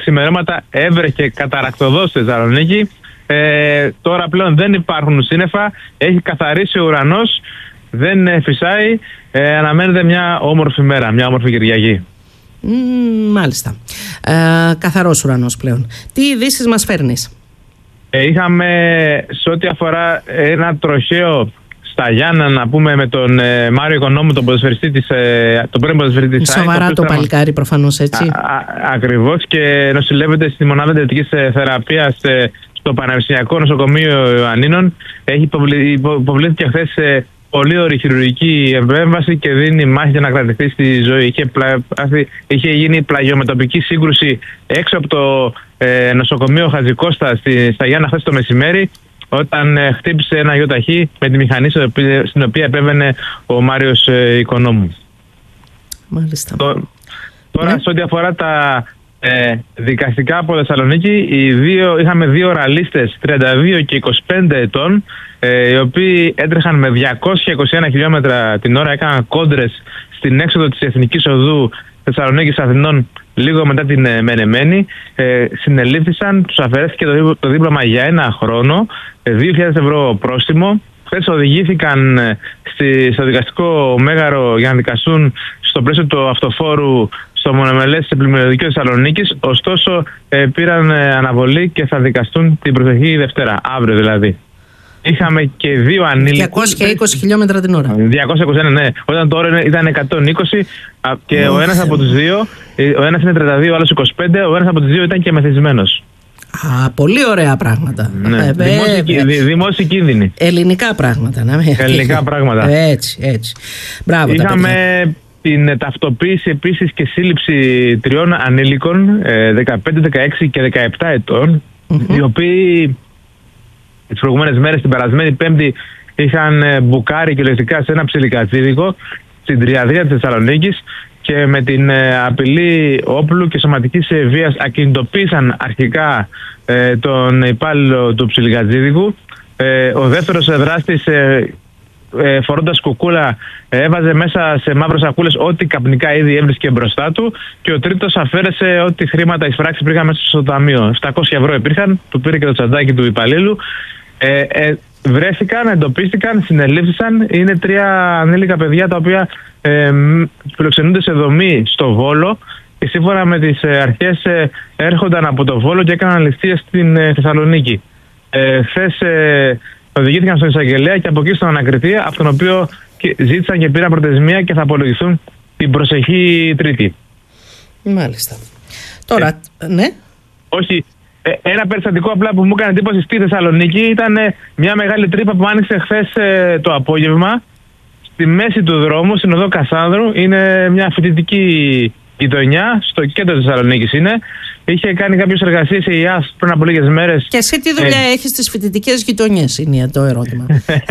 ξημερώματα έβρεχε καταρακτωδώς στη Θεσσαλονίκη. Τώρα πλέον δεν υπάρχουν σύννεφα, έχει καθαρίσει ο ουρανός, δεν φυσάει, αναμένεται μια όμορφη μέρα, μια όμορφη Κυριακή. Μάλιστα. Καθαρός ουρανός πλέον. Τι ειδήσεις μας φέρνεις? Είχαμε σε ό,τι αφορά ένα τροχαίο στα Γιάννα, να πούμε, με τον Μάριο Οικονόμου, τον ποδοσφαιριστή τον πρώην ποδοσφαιριστή της ΑΕΚ. Σοβαρά το παλικάρι προφανώς, έτσι. Ακριβώς, και νοσηλεύεται στη μονάδα εντατικής θεραπείας στο Πανεπιστημιακό Νοσοκομείο Ιωαννίνων. Υποβλήθηκε χθες σε πολύ ωραία χειρουργική επέμβαση και δίνει μάχη για να κρατηθεί στη ζωή. Είχε γίνει πλαγιομετωπική σύγκρουση έξω από το νοσοκομείο Χατζικώστα στα Γιάννα χθες το μεσημέρι, όταν χτύπησε ένα γιοταχή με τη μηχανή στην οποία επέβαινε ο Μάριος Οικονόμου. Μάλιστα. Τώρα, σε ό,τι αφορά τα δικαστικά από Θεσσαλονίκη, είχαμε δύο ραλίστες 32 και 25 ετών, οι οποίοι έτρεχαν με 221 χιλιόμετρα την ώρα, έκαναν κόντρες στην έξοδο της Εθνικής Οδού Θεσσαλονίκης Αθηνών λίγο μετά την Μενεμένη. Συνελήφθησαν, τους αφαιρέθηκε το δίπλωμα για ένα χρόνο, 2.000 ευρώ πρόστιμο. Χθες οδηγήθηκαν στο δικαστικό μέγαρο για να δικαστούν στο πλαίσιο του αυτοφόρου στο μονομελές πλημμυριωδικείο Θεσσαλονίκης. Ωστόσο πήραν αναβολή και θα δικαστούν την προσεχή Δευτέρα, αύριο δηλαδή. Είχαμε και δύο ανήλικους. 220 χιλιόμετρα την ώρα. 221, ναι. Όταν το όρο ήταν 120 και ο ένας από τους δύο, ο ένας είναι 32, ο άλλος 25, ο ένας από τους δύο ήταν και μεθυσμένος. Πολύ ωραία πράγματα. Ναι. Δημόσιοι κίνδυνοι. Ελληνικά πράγματα. Ελληνικά πράγματα. Έτσι. Μπράβο. Είχαμε την ταυτοποίηση επίσης και σύλληψη 3 ανήλικων 15, 16 και 17 ετών, οι οποίοι τις προηγούμενες μέρες, την περασμένη Πέμπτη, είχαν μπουκάρει κυριολεκτικά σε ένα ψιλικατσίδικο στην Τριαδία της Θεσσαλονίκης και με την απειλή όπλου και σωματικής βίας ακινητοποίησαν αρχικά τον υπάλληλο του ψιλικατσίδικου. Ο δεύτερος δράστης, φορώντας κουκούλα, έβαζε μέσα σε μαύρες σακούλες ό,τι καπνικά ήδη έβρισκε μπροστά του, και ο τρίτος αφαίρεσε ό,τι χρήματα εισπράξει πήγαν μέσα στο ταμείο. 700 ευρώ υπήρχαν, του πήρε και το τσαντάκι του υπαλλήλου. Βρέθηκαν, εντοπίστηκαν, συνελήφθησαν. Είναι 3 ανήλικα παιδιά τα οποία φιλοξενούνται σε δομή στο Βόλο και σύμφωνα με τις αρχές έρχονταν από το Βόλο και έκαναν ληστείες στην Θεσσαλονίκη. Χθες οδηγήθηκαν στον εισαγγελέα και από εκεί στον ανακριτή, από τον οποίο ζήτησαν και πήραν προθεσμία και θα απολογηθούν την προσεχή Τρίτη. Μάλιστα. Τώρα, ναι. Όχι. Ένα περιστατικό απλά που μου έκανε εντύπωση στη Θεσσαλονίκη ήταν μια μεγάλη τρύπα που άνοιξε χθες το απόγευμα στη μέση του δρόμου, στην οδό Κασάνδρου. Είναι μια φοιτητική γειτονιά, στο κέντρο της Θεσσαλονίκης είναι. Είχε κάνει κάποιες εργασίες η ΙΑΣ πριν από λίγες μέρες. Και εσύ τι δουλειά έχεις στις φοιτητικές γειτονιές, είναι το ερώτημα.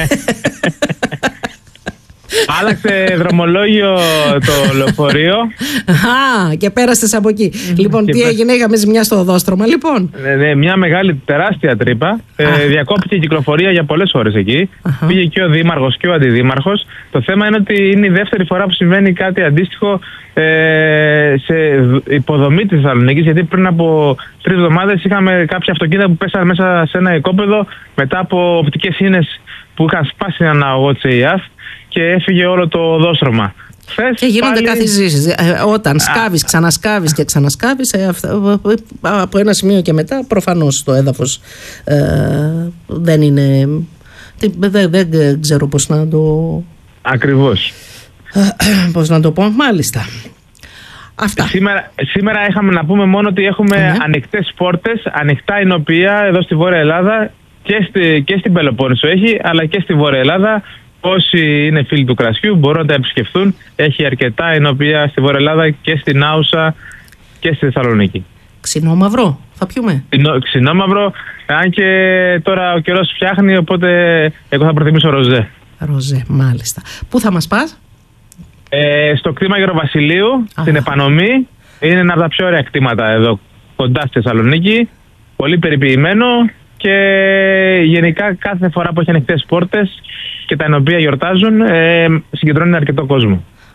Άλλαξε δρομολόγιο το λεωφορείο. Και πέρασες από εκεί. Λοιπόν, τι έγινε, είχαμε ζημιά στο οδόστρωμα, λοιπόν. Ναι, μια μεγάλη τεράστια τρύπα. Διακόπηκε η κυκλοφορία για πολλές ώρες εκεί. Πήγε και ο δήμαρχος και ο αντιδήμαρχος. Το θέμα είναι ότι είναι η δεύτερη φορά που συμβαίνει κάτι αντίστοιχο σε υποδομή της Θεσσαλονίκης. Γιατί πριν από 3 εβδομάδες είχαμε κάποια αυτοκίνητα που πέσανε μέσα σε ένα οικόπεδο μετά από οπτικές ίνες που είχαν σπάσει έναν αγωγό της ΕΙΑΣ και έφυγε όλο το οδόστρωμα. Και γίνονται καθιζήσεις. Όταν σκάβεις, ξανασκάβεις και ξανασκάβεις, από ένα σημείο και μετά προφανώς το έδαφος δεν είναι. Δεν ξέρω πώς να το. Ακριβώς. Πώς να το πω, μάλιστα. Αυτά. Σήμερα είχαμε να πούμε μόνο ότι έχουμε ανοιχτές πόρτες, ανοιχτά εινοποιεία εδώ στη Βόρεια Ελλάδα και στην Πελοπόννησο έχει, αλλά και στη Βόρεια Ελλάδα. Όσοι είναι φίλοι του κρασιού μπορούν να τα επισκεφθούν. Έχει αρκετά εινοποιεία στη Βόρεια Ελλάδα και στην Άουσα και στη Θεσσαλονίκη. Ξινόμαυρο, θα πιούμε. Ξινόμαυρο, αν και τώρα ο καιρός φτιάχνει, οπότε εγώ θα προτιμήσω ροζέ. Ροζέ, μάλιστα. Πού θα μας πας? Στο κτήμα Γεροβασιλείου, στην Επανομή. Είναι ένα από τα πιο ωραία κτήματα εδώ κοντά στη Θεσσαλονίκη. Πολύ περιποιημένο και γενικά κάθε φορά που έχει ανοιχτές πόρτες και τα ενοποία γιορτάζουν συγκεντρώνει αρκετό κόσμο.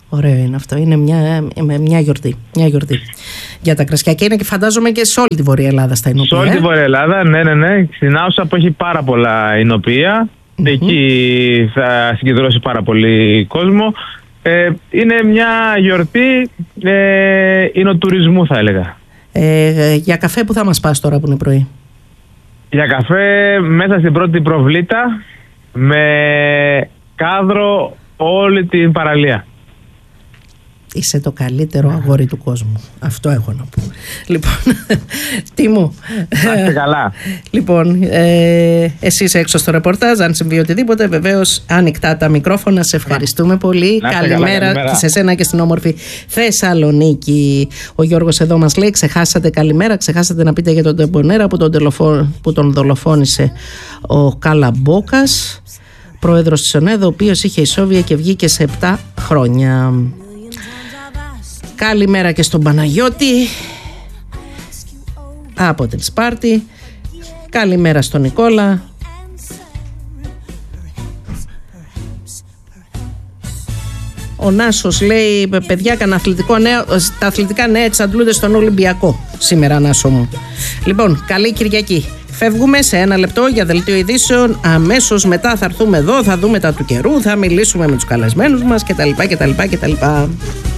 Ωραίο είναι αυτό. Είναι μια γιορτή. Μια γιορτή για τα κρασιά. Και είναι και φαντάζομαι και σε όλη τη Βόρεια Ελλάδα στα εινοποιεία. Σε όλη τη Βόρεια Ελλάδα, ναι. Στην Άουσα που έχει πάρα πολλά εινοποιεία. Εκεί θα συγκεντρώσει πάρα πολύ κόσμο. Είναι μια γιορτή εινοτουρισμού, θα έλεγα. Για καφέ που θα μας πας τώρα που είναι πρωί? Για καφέ μέσα στην πρώτη προβλήτα με κάδρο όλη την παραλία. Είσαι το καλύτερο αγόρι του κόσμου. Αυτό έχω να πω. Λοιπόν, τι μου. Άστε καλά. Λοιπόν, εσύ είσαι έξω στο ρεπορτάζ. Αν συμβεί οτιδήποτε, βεβαίως ανοιχτά τα μικρόφωνα. Σε ευχαριστούμε πολύ. Καλημέρα και σε σένα και στην όμορφη Θεσσαλονίκη. Ο Γιώργος εδώ μας λέει: ξεχάσατε καλημέρα, ξεχάσατε να πείτε για τον Τεμπονέρα που τον δολοφόνησε ο Καλαμπόκας, πρόεδρος της ΟΝΕΔ, ο οποίος είχε ισόβια και βγήκε σε 7 χρόνια. Καλημέρα και στον Παναγιώτη από την Σπάρτη. Καλημέρα στον Νικόλα. Ο Νάσος λέει: παιδιά, τα αθλητικά νέα εξαντλούνται στον Ολυμπιακό σήμερα, Νάσο μου. Λοιπόν, καλή Κυριακή. Φεύγουμε σε 1 λεπτό για δελτίο ειδήσεων. Αμέσως μετά θα έρθουμε εδώ, θα δούμε τα του καιρού, θα μιλήσουμε με τους καλεσμένους μας κτλ.